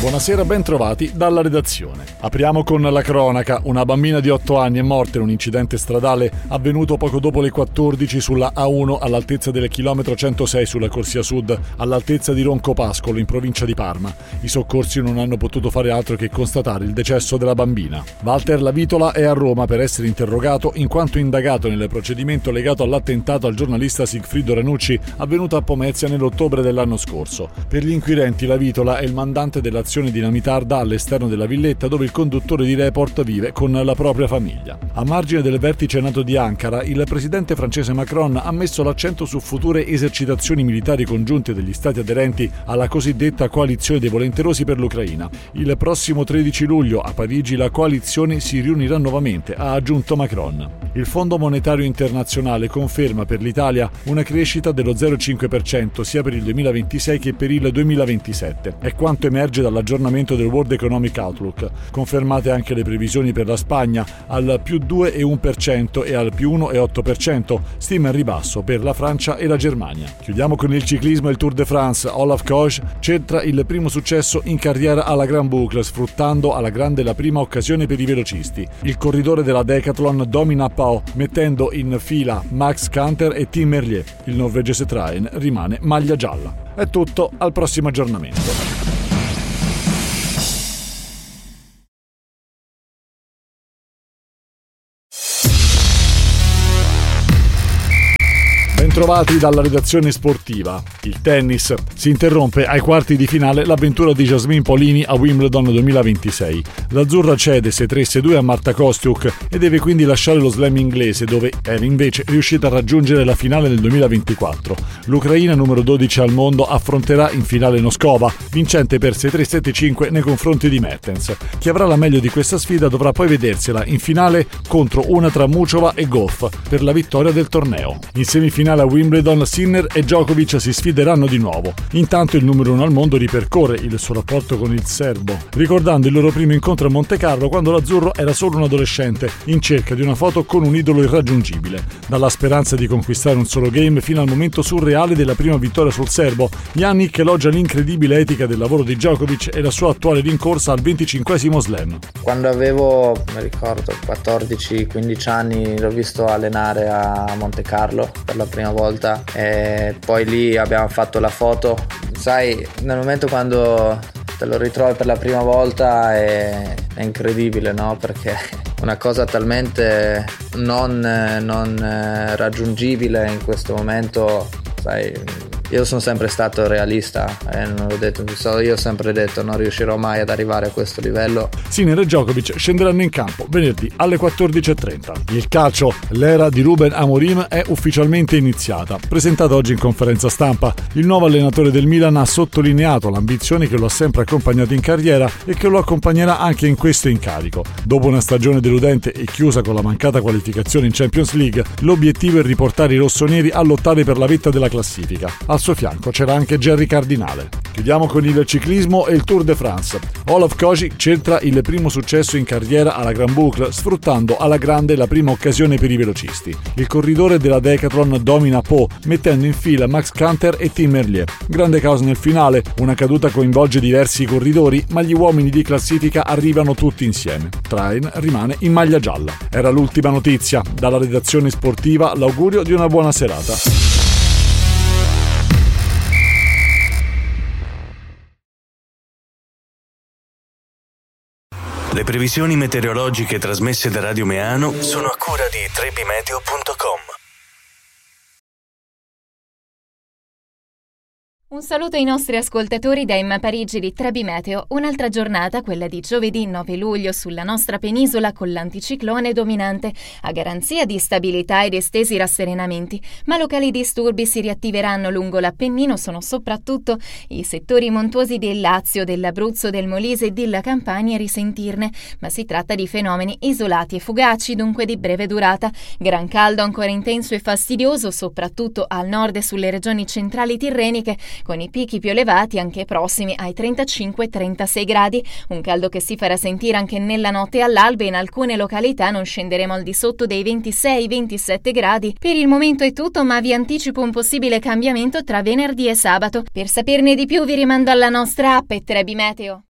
Buonasera, ben trovati dalla redazione. Apriamo con la cronaca. Una bambina di 8 anni è morta in un incidente stradale avvenuto poco dopo le 14 sulla A1 all'altezza del chilometro 106 sulla corsia sud, all'altezza di Roncopascolo in provincia di Parma. I soccorsi non hanno potuto fare altro che constatare il decesso della bambina. Walter Lavitola è a Roma per essere interrogato in quanto indagato nel procedimento legato all'attentato al giornalista Sigfrido Ranucci avvenuto a Pomezia nell'ottobre dell'anno scorso. Per gli inquirenti Lavitola è il mandante dell'azione dinamitarda all'esterno della villetta dove il conduttore di Report vive con la propria famiglia. A margine del vertice NATO di Ankara, il presidente francese Macron ha messo l'accento su future esercitazioni militari congiunte degli stati aderenti alla cosiddetta coalizione dei volenterosi per l'Ucraina. Il prossimo 13 luglio a Parigi la coalizione si riunirà nuovamente, ha aggiunto Macron. Il Fondo Monetario Internazionale conferma per l'Italia una crescita dello 0,5% sia per il 2026 che per il 2027. È quanto emerge dall'aggiornamento del World Economic Outlook. Confermate anche le previsioni per la Spagna al più 2,1% e al più 1,8%, stima in ribasso per la Francia e la Germania. Chiudiamo con il ciclismo e il Tour de France. Olaf Koch centra il primo successo in carriera alla Grand Boucle, sfruttando alla grande la prima occasione per i velocisti. Il corridore della Decathlon domina Pau, mettendo in fila Max Kanter e Tim Merlier. Il norvegese Train rimane maglia gialla. È tutto, al prossimo aggiornamento. Bentrovati dalla redazione sportiva. Il tennis. Si interrompe ai quarti di finale l'avventura di Jasmine Paolini a Wimbledon 2026. L'azzurra cede 6-3-6-2 a Marta Kostyuk e deve quindi lasciare lo slam inglese, dove era invece riuscita a raggiungere la finale nel 2024. L'Ucraina, numero 12 al mondo, affronterà in finale Noskova, vincente per 6-3-7-5 nei confronti di Mertens. Chi avrà la meglio di questa sfida dovrà poi vedersela in finale contro una tra Muchova e Goff per la vittoria del torneo. In semifinale a Wimbledon, Sinner e Djokovic si sfideranno di nuovo. Intanto il numero 1 al mondo ripercorre il suo rapporto con il serbo, ricordando il loro primo incontro a Montecarlo quando l'azzurro era solo un adolescente in cerca di una foto con un idolo irraggiungibile. Dalla speranza di conquistare un solo game fino al momento surreale della prima vittoria sul serbo, Jannik elogia l'incredibile etica del lavoro di Djokovic e la sua attuale rincorsa al 25esimo slam. Quando avevo, mi ricordo, 14-15 anni l'ho visto allenare a Montecarlo per la prima volta e poi lì abbiamo fatto la foto. Sai, nel momento quando te lo ritrovi per la prima volta è incredibile, no? Perché una cosa talmente non raggiungibile in questo momento, sai. Io sono sempre stato realista non l'ho detto, io ho sempre detto non riuscirò mai ad arrivare a questo livello. Sinner e Djokovic scenderanno in campo venerdì alle 14:30. Il calcio, l'era di Ruben Amorim è ufficialmente iniziata. Presentato oggi in conferenza stampa, il nuovo allenatore del Milan ha sottolineato l'ambizione che lo ha sempre accompagnato in carriera e che lo accompagnerà anche in questo incarico. Dopo una stagione deludente e chiusa con la mancata qualificazione in Champions League, l'obiettivo è riportare i rossoneri a lottare per la vetta della classifica. Al suo fianco c'era anche Gerry Cardinale. Chiudiamo con il ciclismo e il Tour de France. Olaf Koch centra il primo successo in carriera alla Grand Boucle, sfruttando alla grande la prima occasione per i velocisti. Il corridore della Decathlon domina Pau, mettendo in fila Max Kanter e Tim Merlier. Grande caos nel finale, una caduta coinvolge diversi corridori, ma gli uomini di classifica arrivano tutti insieme. Train rimane in maglia gialla. Era l'ultima notizia. Dalla redazione sportiva l'augurio di una buona serata. Le previsioni meteorologiche trasmesse da Radio Meano sono a cura di trebimeteo.com. Un saluto ai nostri ascoltatori da Emma Parigi di Trebi Meteo. Un'altra giornata, quella di giovedì 9 luglio sulla nostra penisola con l'anticiclone dominante, a garanzia di stabilità ed estesi rasserenamenti, ma locali disturbi si riattiveranno lungo l'Appennino, sono soprattutto i settori montuosi del Lazio, dell'Abruzzo, del Molise e della Campania a risentirne, ma si tratta di fenomeni isolati e fugaci, dunque di breve durata. Gran caldo ancora intenso e fastidioso, soprattutto al nord e sulle regioni centrali tirreniche, con i picchi più elevati anche prossimi ai 35-36 gradi, un caldo che si farà sentire anche nella notte e all'alba. In alcune località non scenderemo al di sotto dei 26-27 gradi. Per il momento è tutto, ma vi anticipo un possibile cambiamento tra venerdì e sabato. Per saperne di più vi rimando alla nostra app Trebi Meteo.